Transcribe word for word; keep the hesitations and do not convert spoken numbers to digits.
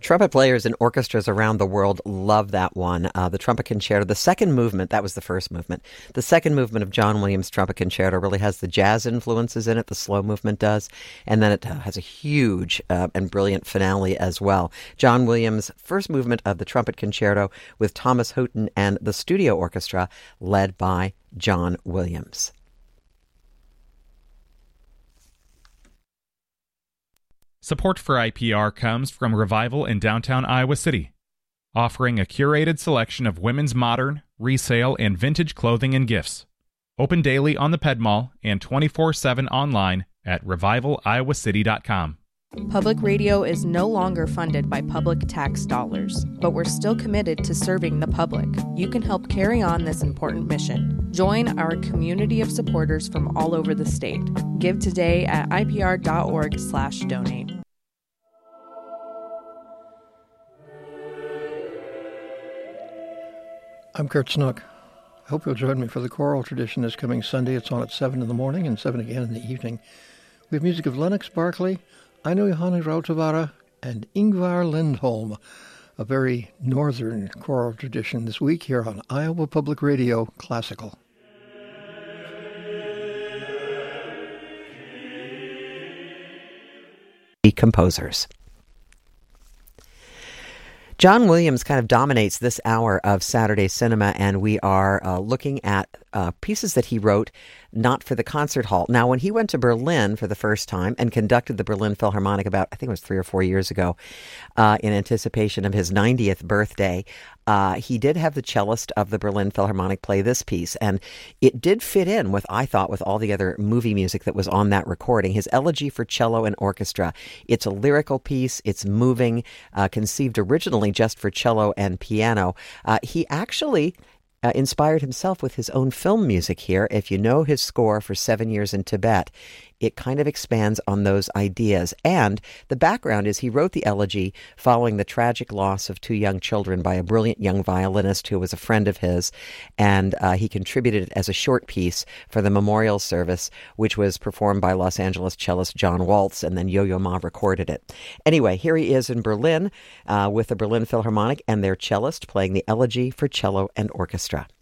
Trumpet players and orchestras around the world love that one. Uh, the Trumpet Concerto, the second movement, that was the first movement. The second movement of John Williams' Trumpet Concerto really has the jazz influences in it, the slow movement does, and then it uh, has a huge uh, and brilliant finale as well. John Williams' first movement of the Trumpet Concerto with Thomas Houghton and the studio orchestra led by John Williams. Support for I P R comes from Revival in downtown Iowa City, offering a curated selection of women's modern, resale, and vintage clothing and gifts. Open daily on the Ped Mall and twenty-four seven online at revival iowa city dot com. Public radio is no longer funded by public tax dollars, but we're still committed to serving the public. You can help carry on this important mission. Join our community of supporters from all over the state. Give today at I P R dot org slash donate. I'm Kurt Snook. I hope you'll join me for the choral tradition this coming Sunday. It's on at seven in the morning and seven again in the evening. We have music of Lennox Barkley, Aino Johanni Rautavaara, and Ingvar Lindholm, a very northern choral tradition this week here on Iowa Public Radio Classical. Composers. John Williams kind of dominates this hour of Saturday Cinema, and we are uh, looking at uh, pieces that he wrote not for the concert hall. Now, when he went to Berlin for the first time and conducted the Berlin Philharmonic about, I think it was three or four years ago, uh, in anticipation of his ninetieth birthday, uh, he did have the cellist of the Berlin Philharmonic play this piece, and it did fit in with, I thought, with all the other movie music that was on that recording. His Elegy for Cello and Orchestra. It's a lyrical piece. It's moving, uh, conceived originally just for cello and piano. Uh, he actually Uh, inspired himself with his own film music here. If you know his score for Seven Years in Tibet, it kind of expands on those ideas. And the background is he wrote the elegy following the tragic loss of two young children by a brilliant young violinist who was a friend of his, and uh, he contributed it as a short piece for the memorial service, which was performed by Los Angeles cellist John Waltz, and then Yo-Yo Ma recorded it. Anyway, here he is in Berlin uh, with the Berlin Philharmonic and their cellist playing the Elegy for Cello and Orchestra.